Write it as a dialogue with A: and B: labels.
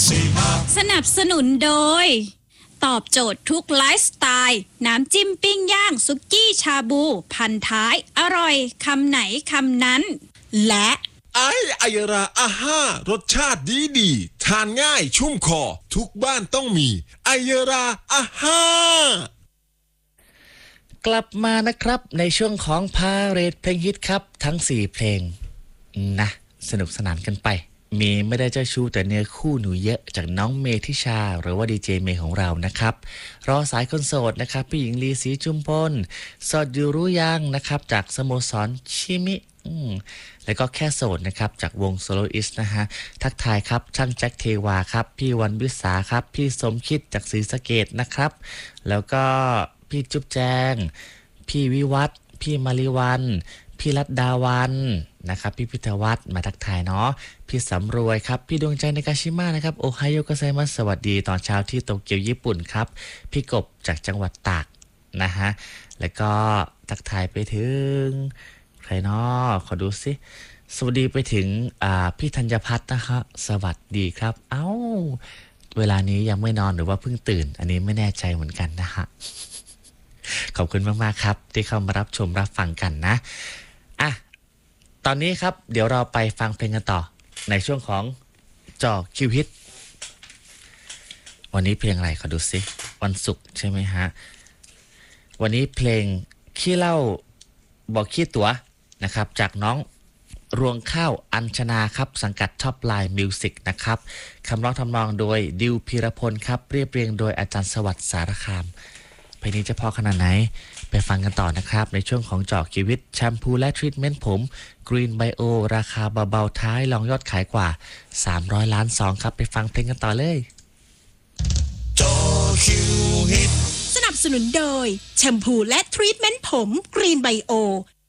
A: สนับสนุนโดยตอบโจทย์ทุกไลฟ์สไตล์น้ำจิ้มปิ้งย่างสุกี้ชาบูพันท้ายอร่อยคำไหนคำนั้นและ
B: ไอยราอาห้ารสชาติดีทานง่ายชุ่มคอทุกบ้านต้องมีไอยราอาห้าก
C: ลับมานะครับในช่วงของพาเรดเพลงฮิตครับทั้ง4เพลงนะสนุกสนานกันไปมีไม่ได้เจ้าชู้แต่เนื้อคู่หนูเยอะจากน้องเมธิชาหรือว่าดีเจเมย์ของเรานะครับรอสายคนโสดนะครับพี่หญิงลีศรีจุมพลสดอยู่รู้ยังนะครับจากสโมสรชิมิแล้วก็แค่โสดนะครับจากวงโซโลอิสนะฮะทักทายครับช่างแจ็คเทวาครับพี่วันวิสาครับพี่สมคิดจากศรีสะเกษนะครับแล้วก็พี่จุ๊บแจงพี่วิวัฒน์พี่มาริวันพี่รัตดาวันนะครับพี่พิทวัฒน์มาทักทายเนาะพี่สำรวยครับพี่ดวงใจในกาชิมะนะครับโอไฮโอโกไซมัสสวัสดีตอนเช้าที่โตเกียวญี่ปุ่นครับพี่กบจากจังหวัดตากนะฮะแล้วก็ทักทายไปถึงใครเนาะขอดูสิสวัสดีไปถึงพี่ธัญพัฒน์นะครับสวัสดีครับเอ้าเวลานี้ยังไม่นอนหรือว่าเพิ่งตื่นอันนี้ไม่แน่ใจเหมือนกันนะฮะขอบคุณมากๆครับที่เข้ามารับชมรับฟังกันนะตอนนี้ครับเดี๋ยวเราไปฟังเพลงกันต่อในช่วงของจอคิวฮิตวันนี้เพลงอะไรขอดูสิวันศุกร์ใช่ไหมฮะวันนี้เพลงขี้เหล้าบอกขี้ตั๋วนะครับจากน้องรวงข้าวอัญชนาครับสังกัดท็อปไลน์มิวสิกนะครับคำร้องทำนองโดยดิวพีรพลครับเรียบเรียงโดยอาจารย์สวัสดิ์สารคามเพลงนี้จะพอขนาดไหนไปฟังกันต่อนะครับในช่วงของเจาะชีวิตแชมพูและทรีทเมนต์ผมกรีนไบโอราคาเบาๆท้ายรองยอดขายกว่า300 ล้านซองครับไปฟังเพลงกันต่อเลย
D: เจาะคิวฮิต
A: สนับสนุนโดยแชมพูและทรีทเมนต์ผมกรีนไบโอ